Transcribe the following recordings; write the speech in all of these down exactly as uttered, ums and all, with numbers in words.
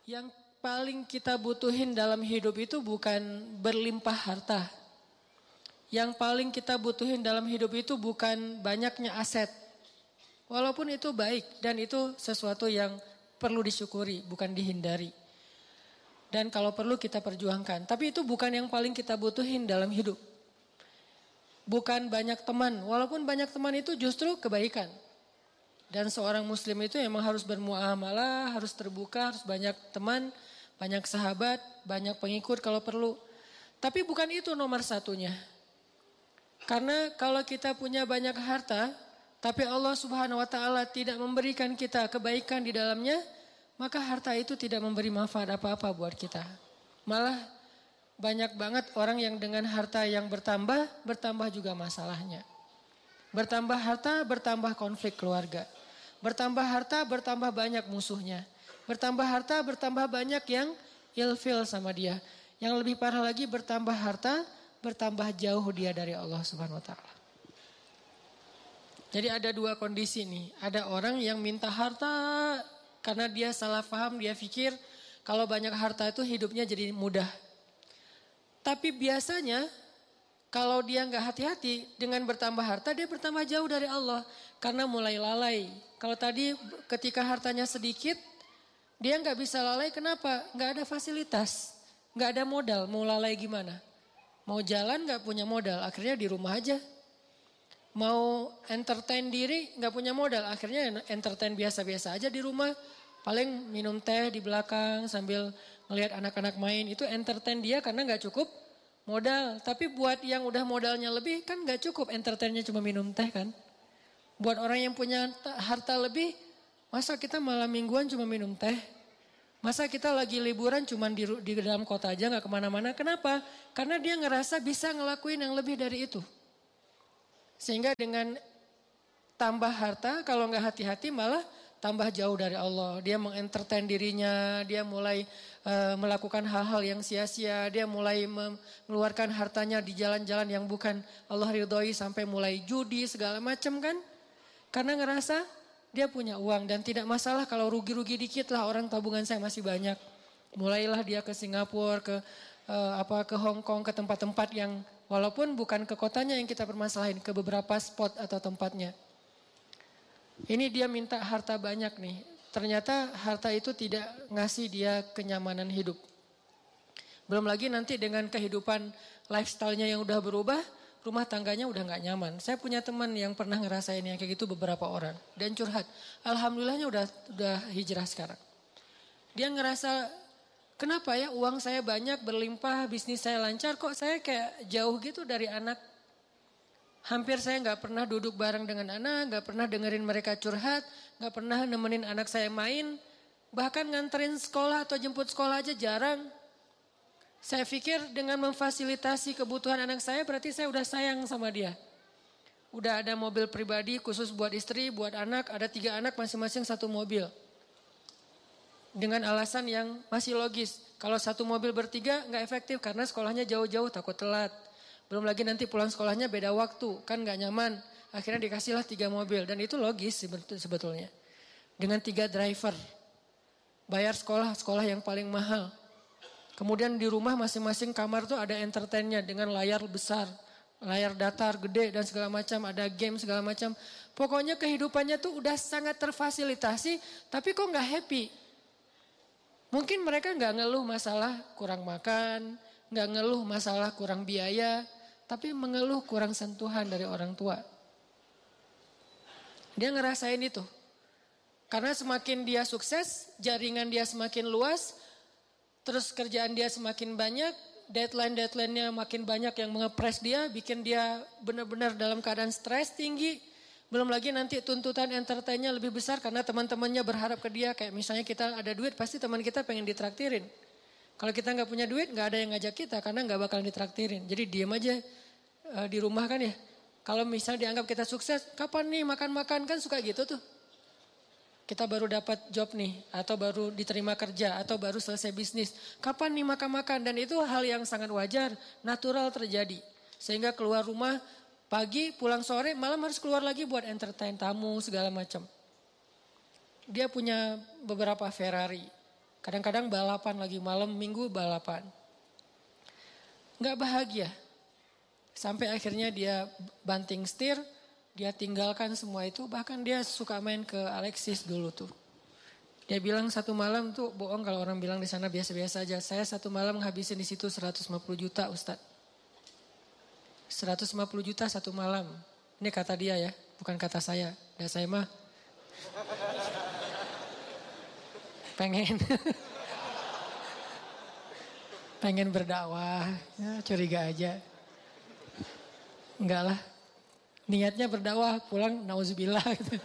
Yang paling kita butuhin dalam hidup itu bukan berlimpah harta. Yang paling kita butuhin dalam hidup itu bukan banyaknya aset. Walaupun itu baik dan itu sesuatu yang perlu disyukuri, bukan dihindari. Dan kalau perlu kita perjuangkan. Tapi itu bukan yang paling kita butuhin dalam hidup. Bukan banyak teman. Walaupun banyak teman itu justru kebaikan. Dan seorang muslim itu memang harus bermuamalah, harus terbuka, harus banyak teman, banyak sahabat, banyak pengikut kalau perlu. Tapi bukan itu nomor satunya. Karena kalau kita punya banyak harta, tapi Allah Subhanahu wa taala tidak memberikan kita kebaikan di dalamnya, maka harta itu tidak memberi manfaat apa-apa buat kita. Malah banyak banget orang yang dengan harta yang bertambah, bertambah juga masalahnya. Bertambah harta, bertambah konflik keluarga. Bertambah harta, bertambah banyak musuhnya. Bertambah harta, bertambah banyak yang ilfil sama dia. Yang lebih parah lagi, bertambah harta, bertambah jauh dia dari Allah Subhanahu wa taala. Jadi ada dua kondisi nih. Ada orang yang minta harta karena dia salah paham, dia pikir kalau banyak harta itu hidupnya jadi mudah. Tapi biasanya kalau dia nggak hati-hati dengan bertambah harta, dia bertambah jauh dari Allah karena mulai lalai. Kalau tadi ketika hartanya sedikit, dia nggak bisa lalai. Kenapa? Nggak ada fasilitas, nggak ada modal. Mau lalai gimana? Mau jalan nggak punya modal, akhirnya di rumah aja. Mau entertain diri nggak punya modal, akhirnya entertain biasa-biasa aja di rumah. Paling minum teh di belakang sambil ngelihat anak-anak main, itu entertain dia karena nggak cukup modal. Tapi buat yang udah modalnya lebih kan gak cukup entertainnya cuma minum teh kan. Buat orang yang punya harta lebih, masa kita malam mingguan cuma minum teh? Masa kita lagi liburan cuma di, di dalam kota aja gak kemana-mana? Kenapa? Karena dia ngerasa bisa ngelakuin yang lebih dari itu. Sehingga dengan tambah harta, kalau gak hati-hati malah tambah jauh dari Allah. Dia mengentertain dirinya, dia mulai uh, melakukan hal-hal yang sia-sia, dia mulai mengeluarkan hartanya di jalan-jalan yang bukan Allah ridhoi, sampai mulai judi segala macam kan. Karena ngerasa dia punya uang dan tidak masalah kalau rugi-rugi dikit lah, orang tabungan saya masih banyak. Mulailah dia ke Singapura, ke uh, apa ke Hong Kong, ke tempat-tempat yang walaupun bukan ke kotanya yang kita permasalahin, ke beberapa spot atau tempatnya. Ini dia minta harta banyak nih. Ternyata harta itu tidak ngasih dia kenyamanan hidup. Belum lagi nanti dengan kehidupan lifestyle-nya yang udah berubah, rumah tangganya udah gak nyaman. Saya punya teman yang pernah ngerasain yang kayak gitu beberapa orang. Dan curhat. Alhamdulillahnya udah, udah hijrah sekarang. Dia ngerasa, kenapa ya uang saya banyak, berlimpah, bisnis saya lancar, kok saya kayak jauh gitu dari anak. Hampir saya gak pernah duduk bareng dengan anak, gak pernah dengerin mereka curhat, gak pernah nemenin anak saya main, bahkan nganterin sekolah atau jemput sekolah aja jarang. Saya pikir dengan memfasilitasi kebutuhan anak saya berarti saya udah sayang sama dia. Udah ada mobil pribadi khusus buat istri, buat anak, ada tiga anak masing-masing satu mobil. Dengan alasan yang masih logis, kalau satu mobil bertiga gak efektif karena sekolahnya jauh-jauh takut telat. Belum lagi nanti pulang sekolahnya beda waktu, kan gak nyaman. Akhirnya dikasihlah tiga mobil dan itu logis sebetulnya. Dengan tiga driver, bayar sekolah, sekolah yang paling mahal. Kemudian di rumah masing-masing kamar tuh ada entertainnya dengan layar besar, layar datar gede dan segala macam, ada game segala macam. Pokoknya kehidupannya tuh udah sangat terfasilitasi, tapi kok gak happy. Mungkin mereka gak ngeluh masalah kurang makan, gak ngeluh masalah kurang biaya, tapi mengeluh kurang sentuhan dari orang tua. Dia ngerasain itu. Karena semakin dia sukses, jaringan dia semakin luas, terus kerjaan dia semakin banyak, deadline-deadline-nya makin banyak yang mengepres dia, bikin dia benar-benar dalam keadaan stres tinggi. Belum lagi nanti tuntutan entertainnya lebih besar karena teman-temannya berharap ke dia. Kayak misalnya kita ada duit, pasti teman kita pengen ditraktirin. Kalau kita nggak punya duit, nggak ada yang ngajak kita karena nggak bakal ditraktirin. Jadi diam aja e, di rumah kan ya. Kalau misalnya dianggap kita sukses, kapan nih makan-makan, kan suka gitu tuh. Kita baru dapat job nih, atau baru diterima kerja, atau baru selesai bisnis. Kapan nih makan-makan? Dan itu hal yang sangat wajar, natural terjadi. Sehingga keluar rumah pagi, pulang sore, malam harus keluar lagi buat entertain tamu segala macam. Dia punya beberapa Ferrari. Kadang-kadang balapan lagi malam minggu balapan. Nggak bahagia. Sampai akhirnya dia banting setir, dia tinggalkan semua itu. Bahkan dia suka main ke Alexis dulu tuh. Dia bilang satu malam tuh bohong kalau orang bilang di sana biasa-biasa aja. Saya satu malam ngabisin di situ seratus lima puluh juta Ustadz. seratus lima puluh juta satu malam. Ini kata dia ya, bukan kata saya. Dan saya mah pengen pengen berdakwah, ya, curiga aja. Enggak lah, niatnya berdakwah, pulang nauzubillah gitu.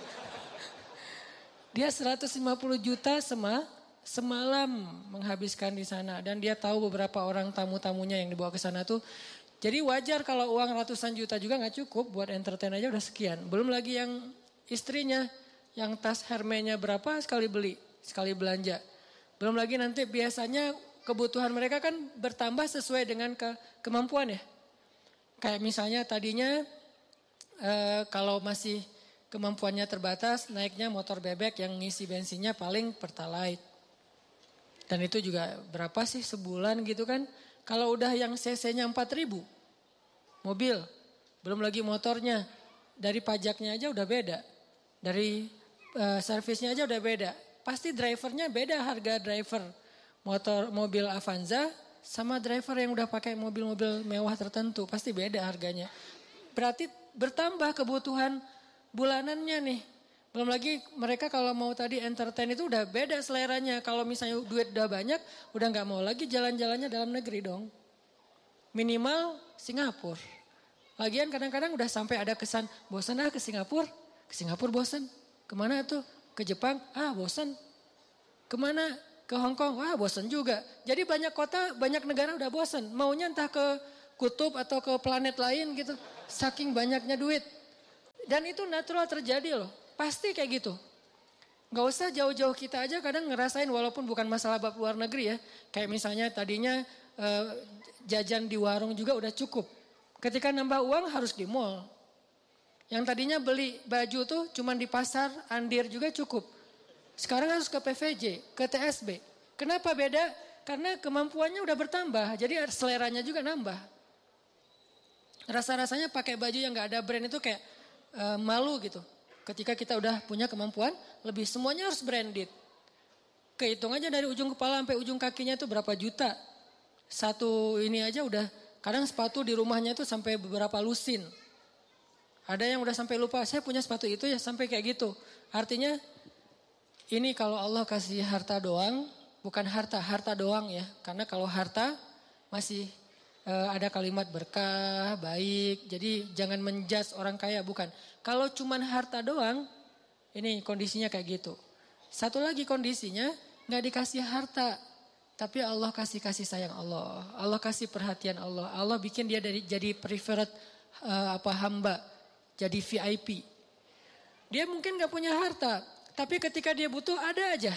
Dia seratus lima puluh juta sema, semalam menghabiskan di sana. Dan dia tahu beberapa orang tamu-tamunya yang dibawa ke sana tuh. Jadi wajar kalau uang ratusan juta juga gak cukup, buat entertain aja udah sekian. Belum lagi yang istrinya, yang tas Hermès-nya berapa sekali beli, sekali belanja. Belum lagi nanti biasanya kebutuhan mereka kan bertambah sesuai dengan ke, kemampuan ya. Kayak misalnya tadinya e, kalau masih kemampuannya terbatas, naiknya motor bebek yang ngisi bensinnya paling Pertalite. Dan itu juga berapa sih sebulan gitu kan. Kalau udah yang cc-nya empat ribu, mobil, belum lagi motornya, dari pajaknya aja udah beda. Dari uh, servisnya aja udah beda. Pasti drivernya beda harga driver. Motor mobil Avanza sama driver yang udah pakai mobil-mobil mewah tertentu. Pasti beda harganya. Berarti bertambah kebutuhan bulanannya nih. Belum lagi mereka kalau mau tadi entertain itu udah beda seleranya. Kalau misalnya duit udah banyak, udah gak mau lagi jalan-jalannya dalam negeri dong. Minimal Singapura. Lagian kadang-kadang udah sampai ada kesan, bosan ah ke Singapura. Ke Singapura bosan. Kemana tuh? Ke Jepang? Ah bosan. Kemana? Ke Hong Kong? Ah bosan juga. Jadi banyak kota, banyak negara udah bosan. Maunya entah ke kutub atau ke planet lain gitu. Saking banyaknya duit. Dan itu natural terjadi loh. Pasti kayak gitu. Gak usah jauh-jauh kita aja kadang ngerasain walaupun bukan masalah bab luar negeri ya. Kayak misalnya tadinya eh, jajan di warung juga udah cukup. Ketika nambah uang harus di mall. Yang tadinya beli baju tuh cuman di pasar, Andir juga cukup. Sekarang harus ke P V J, ke T S B. Kenapa beda? Karena kemampuannya udah bertambah. Jadi seleranya juga nambah. Rasa-rasanya pakai baju yang gak ada brand itu kayak uh, malu gitu. Ketika kita udah punya kemampuan, lebih semuanya harus branded. Kehitung aja dari ujung kepala sampai ujung kakinya itu berapa juta. Satu ini aja udah, kadang sepatu di rumahnya itu sampai beberapa lusin. Ada yang udah sampai lupa, saya punya sepatu itu ya sampai kayak gitu. Artinya ini kalau Allah kasih harta doang, bukan harta, harta doang ya. Karena kalau harta masih uh, ada kalimat berkah, baik. Jadi jangan menjudge orang kaya, bukan. Kalau cuman harta doang, ini kondisinya kayak gitu. Satu lagi kondisinya, gak dikasih harta. Tapi Allah kasih kasih sayang Allah. Allah kasih perhatian Allah. Allah bikin dia dari jadi preferred uh, apa hamba. Jadi V I P. Dia mungkin gak punya harta. Tapi ketika dia butuh ada aja.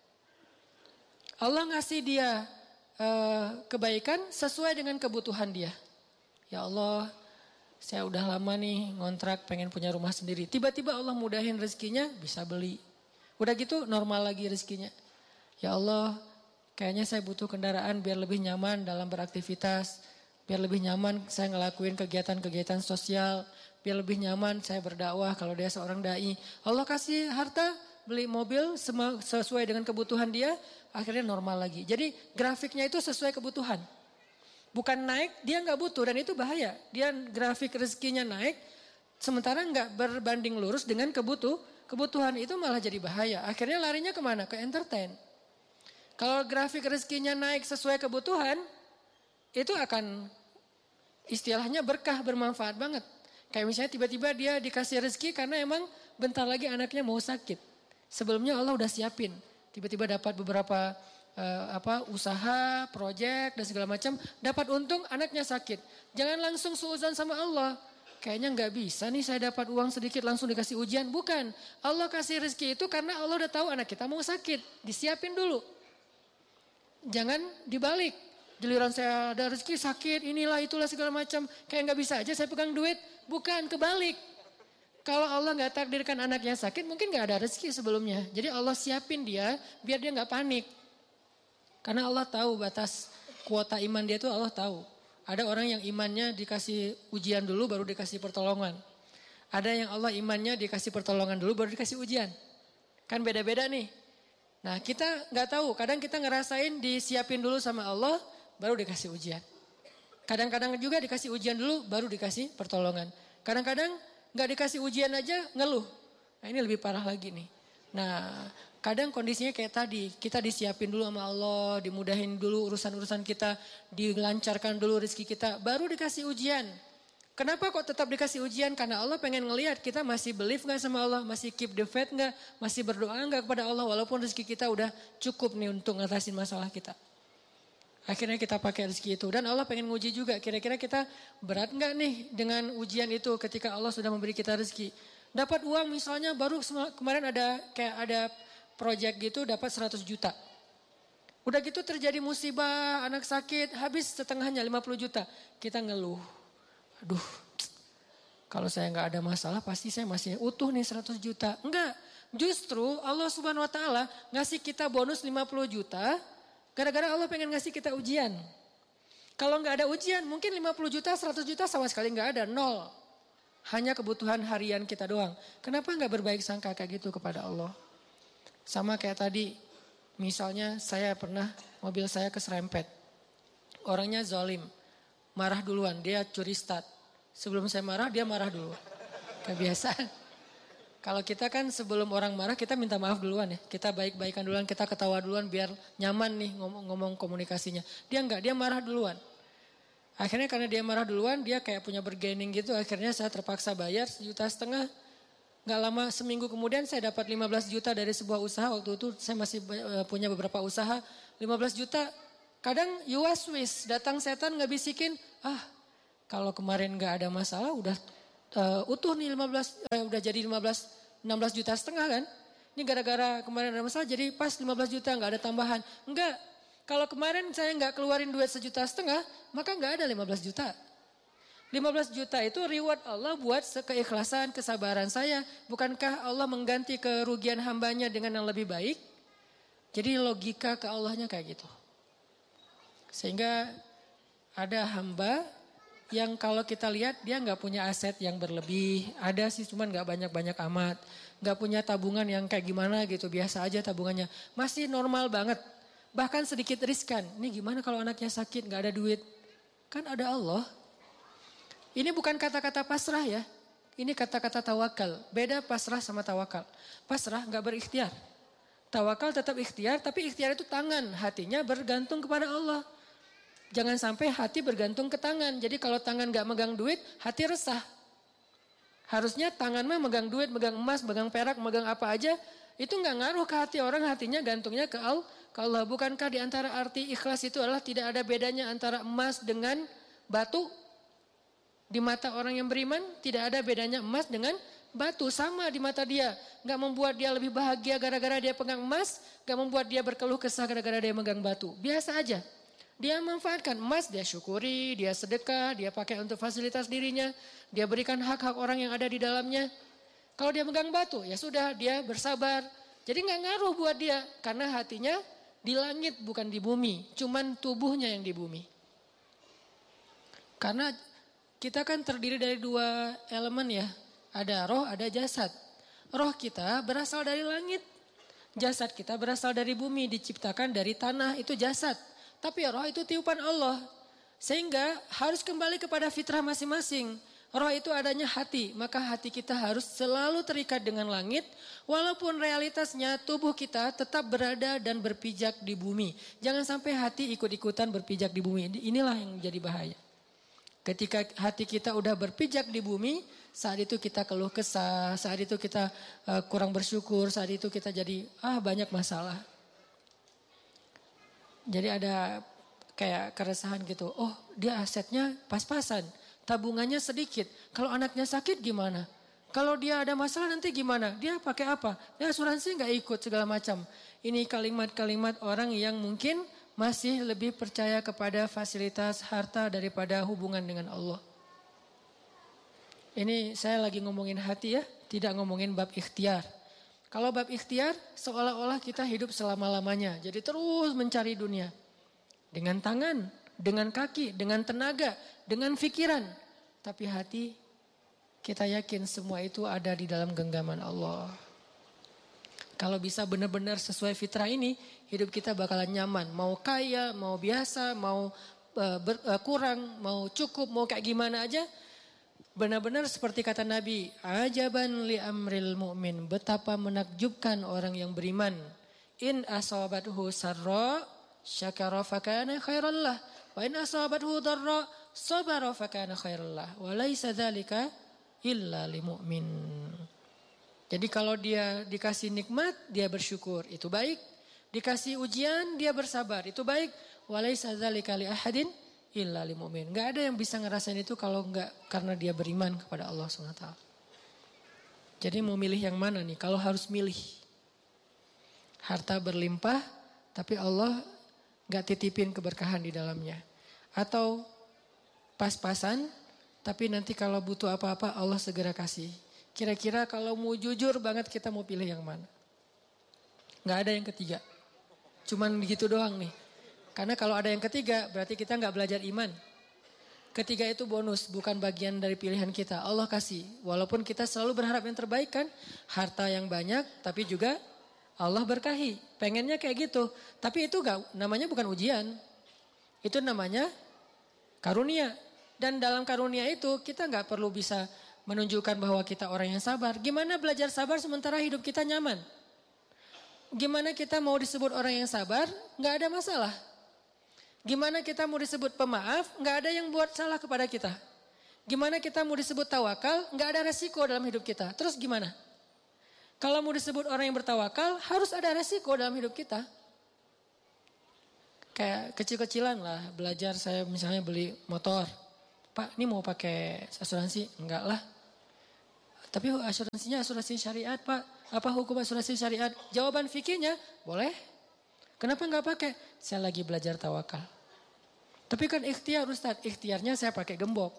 Allah ngasih dia uh, kebaikan sesuai dengan kebutuhan dia. Ya Allah, saya udah lama nih ngontrak pengen punya rumah sendiri. Tiba-tiba Allah mudahin rezekinya bisa beli. Udah gitu normal lagi rezekinya. Ya Allah, kayaknya saya butuh kendaraan biar lebih nyaman dalam beraktivitas. Biar lebih nyaman saya ngelakuin kegiatan-kegiatan sosial. Biar lebih nyaman saya berdakwah kalau dia seorang dai. Allah kasih harta, beli mobil sesuai dengan kebutuhan dia. Akhirnya normal lagi. Jadi grafiknya itu sesuai kebutuhan. Bukan naik, dia nggak butuh dan itu bahaya. Dia grafik rezekinya naik, sementara nggak berbanding lurus dengan kebutuh, kebutuhan itu malah jadi bahaya. Akhirnya larinya kemana? Ke entertain. Kalau grafik rezekinya naik sesuai kebutuhan, itu akan istilahnya berkah, bermanfaat banget. Kayak misalnya tiba-tiba dia dikasih rezeki karena emang bentar lagi anaknya mau sakit. Sebelumnya Allah udah siapin. Tiba-tiba dapat beberapa uh, apa usaha, proyek dan segala macam, dapat untung anaknya sakit. Jangan langsung suudzon sama Allah. Kayaknya nggak bisa nih saya dapat uang sedikit langsung dikasih ujian. Bukan. Allah kasih rezeki itu karena Allah udah tahu anak kita mau sakit. Disiapin dulu. Jangan dibalik. Giliran saya ada rezeki sakit, inilah itulah segala macam. Kayak nggak bisa aja saya pegang duit. Bukan, kebalik. Kalau Allah nggak takdirkan anaknya sakit, mungkin nggak ada rezeki sebelumnya. Jadi Allah siapin dia biar dia nggak panik. Karena Allah tahu batas kuota iman dia itu, Allah tahu. Ada orang yang imannya dikasih ujian dulu baru dikasih pertolongan. Ada yang Allah imannya dikasih pertolongan dulu baru dikasih ujian. Kan beda-beda nih. Nah kita gak tahu, kadang kita ngerasain disiapin dulu sama Allah baru dikasih ujian. Kadang-kadang juga dikasih ujian dulu baru dikasih pertolongan. Kadang-kadang gak dikasih ujian aja ngeluh. Nah ini lebih parah lagi nih. Nah kadang kondisinya kayak tadi, kita disiapin dulu sama Allah, dimudahin dulu urusan-urusan kita, dilancarkan dulu rezeki kita, baru dikasih ujian. Kenapa kok tetap dikasih ujian? Karena Allah pengen ngelihat kita masih believe gak sama Allah, masih keep the faith gak, masih berdoa gak kepada Allah walaupun rezeki kita udah cukup nih untuk ngatasin masalah kita. Akhirnya kita pakai rezeki itu dan Allah pengen nguji juga kira-kira kita berat gak nih dengan ujian itu ketika Allah sudah memberi kita rezeki. Dapat uang misalnya baru kemarin ada kayak ada project gitu dapat seratus juta. Udah gitu terjadi musibah, anak sakit, habis setengahnya lima puluh juta. Kita ngeluh. Aduh, kalau saya nggak ada masalah pasti saya masih utuh nih seratus juta. Enggak, justru Allah Subhanahu Wa Taala ngasih kita bonus lima puluh juta. Gara-gara Allah pengen ngasih kita ujian. Kalau nggak ada ujian mungkin lima puluh juta, seratus juta sama sekali nggak ada, nol. Hanya kebutuhan harian kita doang. Kenapa nggak berbaik sangka kayak gitu kepada Allah? Sama kayak tadi, misalnya saya pernah mobil saya keserempet. Orangnya zalim. Marah duluan, dia curi start. Sebelum saya marah, dia marah dulu. Kebiasaan. Kalau kita kan sebelum orang marah, kita minta maaf duluan ya. Kita baik-baikan duluan, kita ketawa duluan biar nyaman nih ngomong-ngomong komunikasinya. Dia enggak, dia marah duluan. Akhirnya karena dia marah duluan, dia kayak punya bergaining gitu. Akhirnya saya terpaksa bayar sejuta setengah. Gak lama seminggu kemudian saya dapat lima belas juta dari sebuah usaha. Waktu itu saya masih punya beberapa usaha. lima belas juta. Kadang you was wish, datang setan nggak bisikin, ah kalau kemarin nggak ada masalah udah uh, utuh nih lima belas, uh, udah jadi lima belas, enam belas juta setengah kan. Ini gara-gara kemarin ada masalah jadi pas lima belas juta nggak ada tambahan. Enggak, kalau kemarin saya nggak keluarin duit sejuta setengah, maka nggak ada lima belas juta. lima belas juta itu reward Allah buat keikhlasan, kesabaran saya. Bukankah Allah mengganti kerugian hambanya dengan yang lebih baik? Jadi logika ke Allahnya kayak gitu. Sehingga ada hamba yang kalau kita lihat dia nggak punya aset yang berlebih. Ada sih cuman nggak banyak-banyak amat. Nggak punya tabungan yang kayak gimana gitu. Biasa aja tabungannya. Masih normal banget. Bahkan sedikit riskan. Ini gimana kalau anaknya sakit nggak ada duit. Kan ada Allah. Ini bukan kata-kata pasrah ya. Ini kata-kata tawakal. Beda pasrah sama tawakal. Pasrah nggak berikhtiar. Tawakal tetap ikhtiar. Tapi ikhtiar itu tangan. Hatinya bergantung kepada Allah. Jangan sampai hati bergantung ke tangan. Jadi kalau tangan gak megang duit, hati resah. Harusnya tangan mah megang duit, megang emas, megang perak, megang apa aja. Itu gak ngaruh ke hati orang, hatinya gantungnya ke Allah. Bukankah di antara arti ikhlas itu adalah tidak ada bedanya antara emas dengan batu? Di mata orang yang beriman tidak ada bedanya emas dengan batu. Sama di mata dia. Gak membuat dia lebih bahagia gara-gara dia pegang emas. Gak membuat dia berkeluh kesah gara-gara dia megang batu. Biasa aja. Dia manfaatkan emas, dia syukuri, dia sedekah, dia pakai untuk fasilitas dirinya. Dia berikan hak-hak orang yang ada di dalamnya. Kalau dia megang batu, ya sudah dia bersabar. Jadi gak ngaruh buat dia. Karena hatinya di langit bukan di bumi. Cuman tubuhnya yang di bumi. Karena kita kan terdiri dari dua elemen ya. Ada roh, ada jasad. Roh kita berasal dari langit. Jasad kita berasal dari bumi. Diciptakan dari tanah, itu jasad. Tapi roh itu tiupan Allah. Sehingga harus kembali kepada fitrah masing-masing. Roh itu adanya hati. Maka hati kita harus selalu terikat dengan langit. Walaupun realitasnya tubuh kita tetap berada dan berpijak di bumi. Jangan sampai hati ikut-ikutan berpijak di bumi. Inilah yang jadi bahaya. Ketika hati kita udah berpijak di bumi. Saat itu kita keluh kesah. Saat itu kita uh, kurang bersyukur. Saat itu kita jadi ah banyak masalah. Jadi ada kayak keresahan gitu. Oh dia asetnya pas-pasan. Tabungannya sedikit. Kalau anaknya sakit gimana? Kalau dia ada masalah nanti gimana? Dia pakai apa? Dia asuransi gak ikut segala macam. Ini kalimat-kalimat orang yang mungkin masih lebih percaya kepada fasilitas harta daripada hubungan dengan Allah. Ini saya lagi ngomongin hati ya. Tidak ngomongin bab ikhtiar. Kalau bab ikhtiar seolah-olah kita hidup selama-lamanya. Jadi terus mencari dunia. Dengan tangan, dengan kaki, dengan tenaga, dengan pikiran. Tapi hati kita yakin semua itu ada di dalam genggaman Allah. Kalau bisa benar-benar sesuai fitrah ini, hidup kita bakalan nyaman. Mau kaya, mau biasa, mau uh, ber, uh, kurang, mau cukup, mau kayak gimana aja. Benar-benar seperti kata Nabi, ajaban li amril mu'min. Betapa menakjubkan orang yang beriman. In asabathu sarra syakara fakana khairallah. Wa in asabathu darra sabara fakana khairallah. Wa laisa dzalika illa li mu'min. Jadi kalau dia dikasih nikmat, dia bersyukur, itu baik. Dikasih ujian, dia bersabar, itu baik. Walaisa dzalika li ahadin illa lil mu'min. Enggak ada yang bisa ngerasain itu kalau enggak karena dia beriman kepada Allah subhanahu wa taala. Jadi mau milih yang mana nih? Kalau harus milih. Harta berlimpah, tapi Allah enggak titipin keberkahan di dalamnya. Atau pas-pasan, tapi nanti kalau butuh apa-apa Allah segera kasih. Kira-kira kalau mau jujur banget kita mau pilih yang mana? Gak ada yang ketiga. Cuman begitu doang nih. Karena kalau ada yang ketiga berarti kita gak belajar iman. Ketiga itu bonus, bukan bagian dari pilihan kita. Allah kasih. Walaupun kita selalu berharap yang terbaik kan. Harta yang banyak tapi juga Allah berkahi. Pengennya kayak gitu. Tapi itu gak, namanya bukan ujian. Itu namanya karunia. Dan dalam karunia itu kita gak perlu bisa menunjukkan bahwa kita orang yang sabar. Gimana belajar sabar sementara hidup kita nyaman? Gimana kita mau disebut orang yang sabar? Gak ada masalah. Gimana kita mau disebut pemaaf? Gak ada yang buat salah kepada kita. Gimana kita mau disebut tawakal? Gak ada resiko dalam hidup kita. Terus gimana? Kalau mau disebut orang yang bertawakal, harus ada resiko dalam hidup kita. Kayak kecil-kecilan lah, belajar saya misalnya beli motor. Pak, ini mau pakai asuransi? Enggak lah. Tapi asuransinya asuransi syariat, Pak. Apa hukum asuransi syariat? Jawaban fikihnya, boleh. Kenapa enggak pakai? Saya lagi belajar tawakal. Tapi kan ikhtiar Ustaz, ikhtiarnya saya pakai gembok.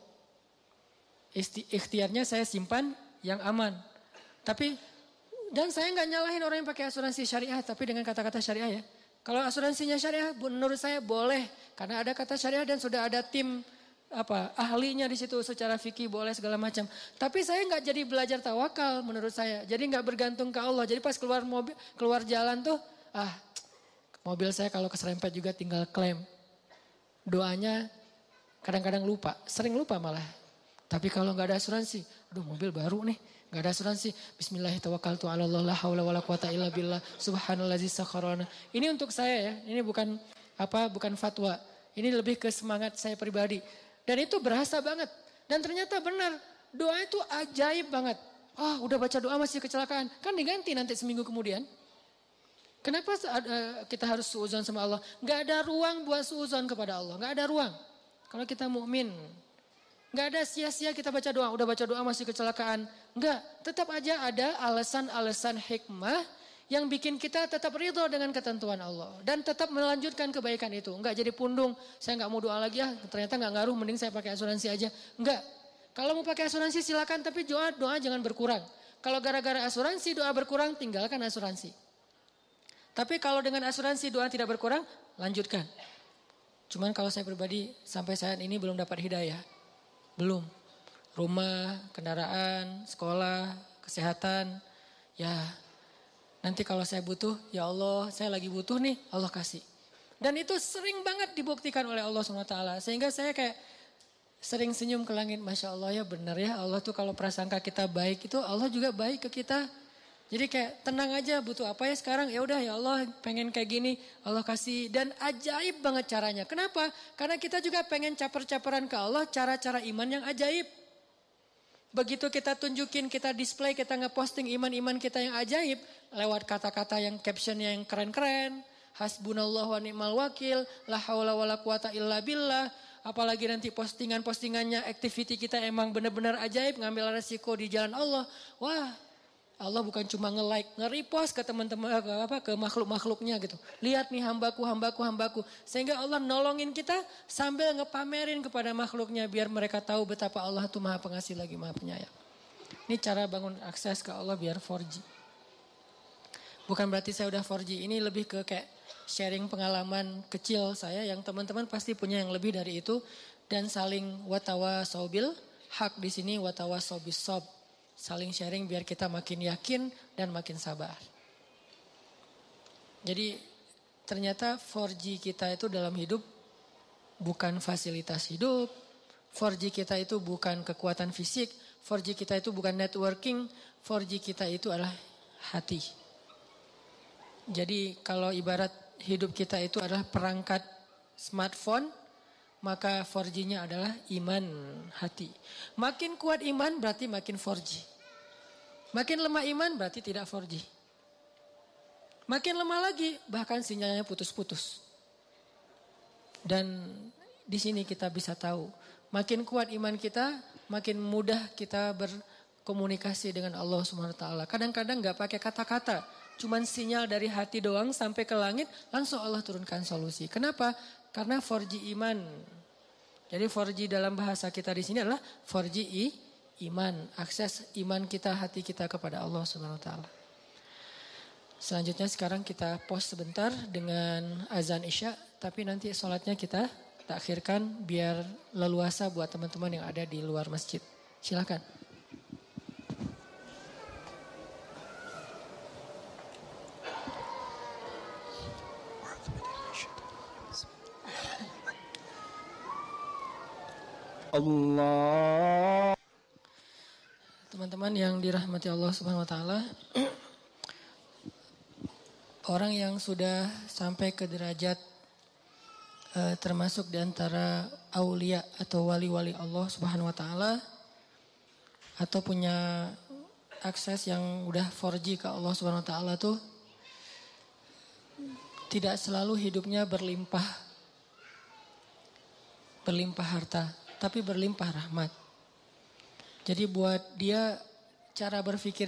Ikhtiarnya saya simpan yang aman. Tapi, dan saya enggak nyalahin orang yang pakai asuransi syariah, tapi dengan kata-kata syariah ya. Kalau asuransinya syariah, menurut saya boleh. Karena ada kata syariah dan sudah ada tim apa ahlinya di situ secara fikih boleh segala macam. Tapi saya nggak jadi belajar tawakal menurut saya. Jadi nggak bergantung ke Allah. Jadi pas keluar mobil, keluar jalan tuh, ah mobil saya kalau keserempet juga tinggal klaim. Doanya kadang-kadang lupa, sering lupa malah. Tapi kalau nggak ada asuransi, aduh mobil baru nih, nggak ada asuransi. Bismillahirrahmanirrahim. La haula wala quwata illa billah. Subhanallazi sakharana. Ini untuk saya ya. Ini bukan apa, bukan fatwa. Ini lebih ke semangat saya pribadi. Dan itu berasa banget. Dan ternyata benar. Doa itu ajaib banget. Ah, udah baca doa masih kecelakaan. Kan diganti nanti seminggu kemudian. Kenapa kita harus suudzon sama Allah? Gak ada ruang buat suudzon kepada Allah. Gak ada ruang. Kalau kita mukmin, gak ada sia-sia kita baca doa. Udah baca doa masih kecelakaan. Enggak. Tetap aja ada alasan-alasan hikmah yang bikin kita tetap ridho dengan ketentuan Allah. Dan tetap melanjutkan kebaikan itu. Enggak jadi pundung, saya enggak mau doa lagi ya, ternyata enggak ngaruh, mending saya pakai asuransi aja. Enggak. Kalau mau pakai asuransi silakan, tapi doa, doa jangan berkurang. Kalau gara-gara asuransi doa berkurang, tinggalkan asuransi. Tapi kalau dengan asuransi doa tidak berkurang, lanjutkan. Cuman kalau saya pribadi, sampai saat ini belum dapat hidayah. Belum. Rumah, kendaraan, sekolah, kesehatan, ya nanti kalau saya butuh, ya Allah saya lagi butuh nih, Allah kasih. Dan itu sering banget dibuktikan oleh Allah subhanahu wa taala. Sehingga saya kayak sering senyum ke langit, Masya Allah ya benar ya. Allah tuh kalau prasangka kita baik itu Allah juga baik ke kita. Jadi kayak tenang aja, butuh apa ya sekarang, ya udah ya Allah pengen kayak gini, Allah kasih. Dan ajaib banget caranya. Kenapa? Karena kita juga pengen caper-caperan ke Allah cara-cara iman yang ajaib. Begitu kita tunjukin, kita display, kita ngeposting iman-iman kita yang ajaib. Lewat kata-kata yang captionnya yang keren-keren. Hasbunallah wa ni'mal wakil. La hawla wa la quwata illa billah. Apalagi nanti postingan-postingannya, activity kita emang benar-benar ajaib. Ngambil resiko di jalan Allah. Wah, Allah bukan cuma nge-like, nge-repost ke teman-teman, ke, apa, ke makhluk-makhluknya gitu. Lihat nih hambaku, hambaku, hambaku. Sehingga Allah nolongin kita sambil ngepamerin kepada makhluknya. Biar mereka tahu betapa Allah itu maha pengasih lagi maha penyayang. Ini cara bangun akses ke Allah biar empat G. Bukan berarti saya udah empat G, ini lebih ke kayak sharing pengalaman kecil saya yang teman-teman pasti punya yang lebih dari itu. Dan saling watawa sobil, hak di sini watawa sobis sob. Saling sharing biar kita makin yakin dan makin sabar. Jadi ternyata empat G kita itu dalam hidup bukan fasilitas hidup. empat G kita itu bukan kekuatan fisik. empat G kita itu bukan networking. empat G kita itu adalah hati. Jadi kalau ibarat hidup kita itu adalah perangkat smartphone, maka empat G-nya adalah iman hati. Makin kuat iman berarti makin empat G. Makin lemah iman berarti tidak empat G. Makin lemah lagi bahkan sinyalnya putus-putus. Dan di sini kita bisa tahu, makin kuat iman kita, makin mudah kita berkomunikasi dengan Allah subhanahu wa taala. Kadang-kadang gak pakai kata-kata, cuman sinyal dari hati doang sampai ke langit, langsung Allah turunkan solusi. Kenapa? Karena empat G iman. Jadi empat G dalam bahasa kita di sini adalah empat G i, iman. Akses iman kita, hati kita kepada Allah subhanahu wa taala. Selanjutnya sekarang kita pause sebentar dengan azan Isya. Tapi nanti sholatnya kita takhirkan biar leluasa buat teman-teman yang ada di luar masjid. Silakan. Allah. Teman-teman yang dirahmati Allah Subhanahu wa taala, orang yang sudah sampai ke derajat uh, termasuk di antara aulia atau wali-wali Allah Subhanahu wa taala atau punya akses yang udah empat G ke Allah Subhanahu wa taala tuh tidak selalu hidupnya berlimpah berlimpah harta, tapi berlimpah rahmat. Jadi buat dia cara berpikir